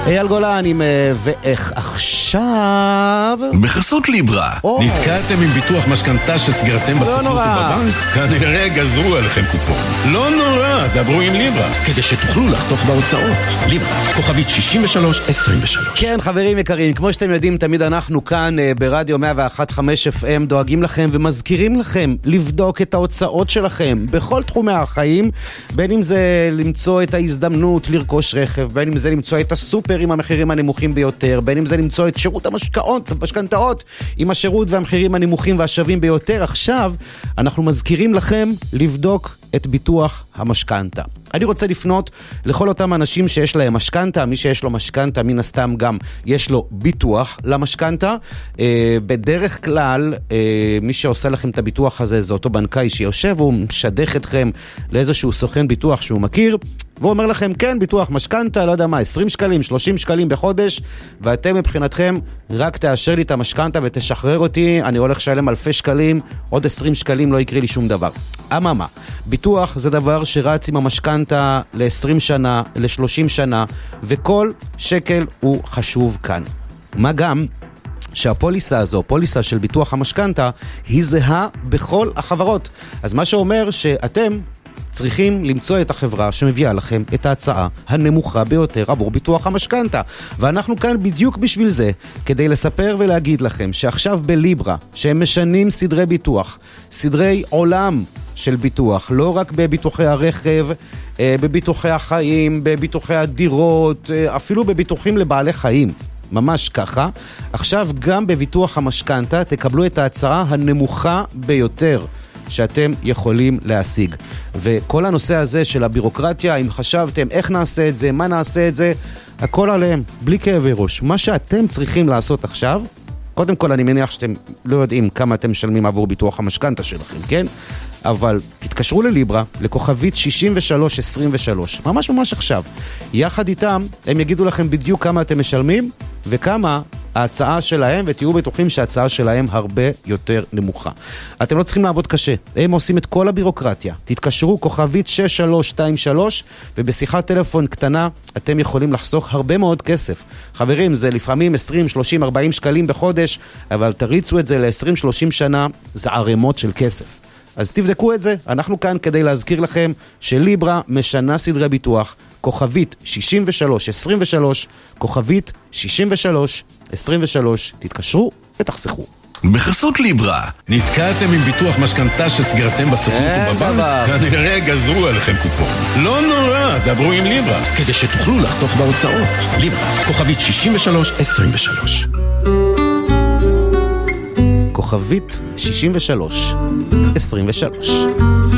אייל גולן עם ואיך עכשיו בחסות ליברה. נתקעתם עם ביטוח משכנתה שסגרתם בסוכנות ובבנק? כנראה גזרו עליכם קופון. לא נורא, דברו עם ליברה כדי שתוכלו לחתוך בהוצאות. ליברה, כוכבית 6323. כן חברים יקרים, כמו שאתם יודעים, תמיד אנחנו כאן ברדיו 101.5 FM דואגים לכם ומזכירים לכם לבדוק את ההוצאות שלכם בכל תחומי החיים, בין אם זה למצוא את ההזדמנות לרכוש רכב, בין אם זה למצוא את הסופר עם המחירים הנמוכים ביותר, בין אם זה למצוא את שירות המשכנתאות עם השירות והמחירים הנמוכים והשווים ביותר. עכשיו אנחנו מזכירים לכם לבדוק את ביטוח המשכנתה. אני רוצה לפנות לכל אותם אנשים שיש להם משכנתה, מי שיש לו משכנתה מן הסתם גם יש לו ביטוח למשכנתה. בדרך כלל מי שעושה לכם את הביטוח הזה זה אותו בנקאי שיושב, הוא משדך אתכם לאיזשהו סוכן ביטוח שהוא מכיר, והוא אומר לכם כן, ביטוח משכנתה, לא יודע מה, 20 שקלים, 30 שקלים בחודש, ואתם מבחינתכם רק תאשר לי את המשכנתה ותשחרר אותי, אני הולך לשלם אלפי שקלים, עוד 20 שקלים לא יקרה לי שום דבר. אממה, ביטוח זה דבר שרץ עם המשכנתה ל-20 שנה, ל-30 שנה, וכל שקל הוא חשוב כאן. מה גם שהפוליסה הזו, פוליסה של ביטוח המשכנתה, היא זהה בכל החברות. אז מה שאומר שאתם צריכים למצוא את החברה שמביאה לכם את ההצעה הנמוכה ביותר עבור ביטוח המשכנתה. ואנחנו כאן בדיוק בשביל זה, כדי לספר ולהגיד לכם שעכשיו בליברה, שהם משנים סדרי ביטוח, סדרי עולם של ביטוח, לא רק בביטוחי הרכב, בביטוחי החיים, בביטוחי הדירות, אפילו בביטוחים לבעלי חיים. ממש ככה. עכשיו גם בביטוח המשכנתה תקבלו את ההצעה הנמוכה ביותר שאתם יכולים להשיג. וכל הנושא הזה של הבירוקרטיה, אם חשבתם איך נעשה את זה, מה נעשה את זה, הכל עליהם, בלי כאבי ראש. מה שאתם צריכים לעשות עכשיו, קודם כל אני מניח שאתם לא יודעים כמה אתם משלמים עבור ביטוח המשכנתה שלכם, כן? אבל תתקשרו לליברה, לכוכבית 6323, ממש עכשיו. יחד איתם, הם יגידו לכם בדיוק כמה אתם משלמים, וכמה ההצעה שלהם, ותהיו בטוחים שההצעה שלהם הרבה יותר נמוכה. אתם לא צריכים לעבוד קשה, הם עושים את כל הבירוקרטיה. תתקשרו כוכבית 6323, ובשיחת טלפון קטנה אתם יכולים לחסוך הרבה מאוד כסף. חברים, זה לפעמים 20, 30, 40 שקלים בחודש, אבל תריצו את זה ל-20-30 שנה, זה ערימות של כסף. אז תבדקו את זה, אנחנו כאן כדי להזכיר לכם שליברה משנה סדרי ביטוח, כוכבית 6323, כוכבית 6323, תתקשרו ותחסכו. בחסות ליברה. נתקעתם עם ביטוח משכנתה שסגרתם בסוכנות ובבנק? כנראה גזרו עליכם קופון. לא נורא, דברו עם ליברה כדי שתוכלו לחתוך בהוצאות. ליברה, כוכבית 6323. כוכבית 6323.